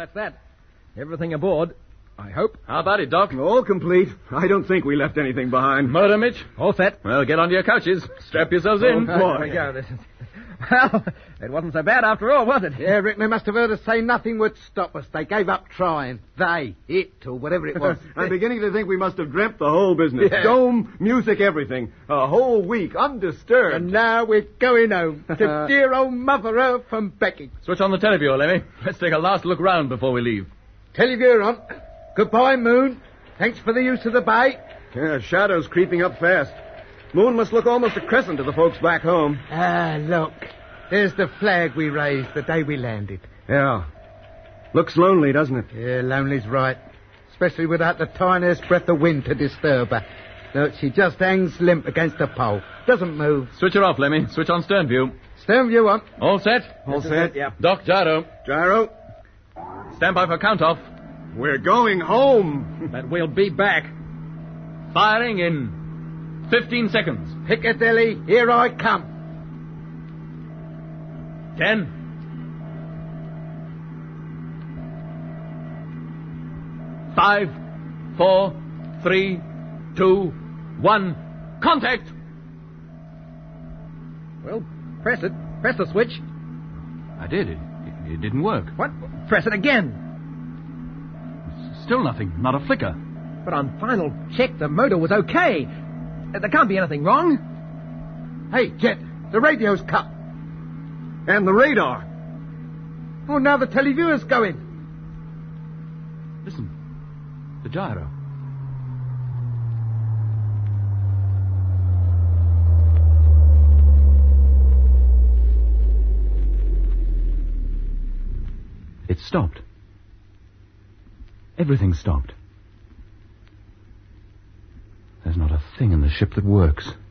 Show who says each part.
Speaker 1: that's that. Everything aboard, I hope.
Speaker 2: How about it, Doc?
Speaker 3: All complete. I don't think we left anything behind.
Speaker 2: Motor, Mitch?
Speaker 1: All set.
Speaker 2: Well, get onto your couches. Strap yourselves in.
Speaker 3: Oh, boy.
Speaker 1: There we go. Well, it wasn't so bad after all, was it?
Speaker 4: Yeah, Rick, they must have heard us say nothing would stop us. They gave up trying. It, or whatever it was.
Speaker 3: I'm beginning to think we must have dreamt the whole business.
Speaker 4: Yeah.
Speaker 3: Dome, music, everything. A whole week, undisturbed.
Speaker 4: And now we're going home to dear old Mother Earth and Becky.
Speaker 2: Switch on the televiewer, Lemmy. Let's take a last look round before we leave.
Speaker 4: Televiewer on. Goodbye, Moon. Thanks for the use of the bay.
Speaker 3: Yeah, shadows creeping up fast. Moon must look almost a crescent to the folks back home.
Speaker 4: Ah, look. There's the flag we raised the day we landed.
Speaker 3: Yeah. Looks lonely, doesn't it?
Speaker 4: Yeah, lonely's right. Especially without the tiniest breath of wind to disturb her. Look, she just hangs limp against the pole. Doesn't move.
Speaker 2: Switch her off, Lemmy. Switch on stern view.
Speaker 4: Stern view on.
Speaker 2: All set?
Speaker 3: All set?
Speaker 1: Yeah.
Speaker 2: Doc, gyro.
Speaker 3: Gyro,
Speaker 2: Stand by for count-off.
Speaker 3: we're going home.
Speaker 1: But we'll be back.
Speaker 2: Firing in 15 seconds.
Speaker 4: Piccadilly, here I come.
Speaker 2: 10. 5, 4, 3, 2, 1. Contact!
Speaker 1: Well, press it. Press the switch.
Speaker 2: I did. It didn't work.
Speaker 1: What? Press it again.
Speaker 2: Still nothing. Not a flicker.
Speaker 1: But on final check, the motor was okay. There can't be anything wrong.
Speaker 4: Hey, Jet, the radio's cut.
Speaker 3: And the radar.
Speaker 4: Oh, now the televiewer's going.
Speaker 2: Listen. The gyro. It stopped. Everything stopped. There's not a thing in the ship that works.